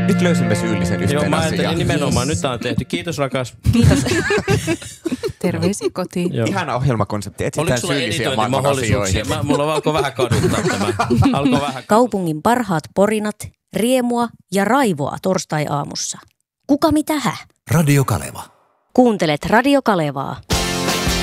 Nyt löysimme syyllisen yhteen Joo, mä asiaan. ajattelin nimenomaan. Nyt tää on tehty. Kiitos rakas. Kiitos. Terveisiä kotiin. Joo. Ihana ohjelmakonsepti. Etsitään Oliko sulla syyllisiä maailman editointimahdollisuuksia? asioihin. Mulla alkoi vähän kaduttaa tämä. Alkoi vähän. Kaupungin parhaat porinat, riemua ja raivoa torstai-aamussa. Kuka mitä hä? Radio Kaleva. Kuuntelet Radio Kalevaa.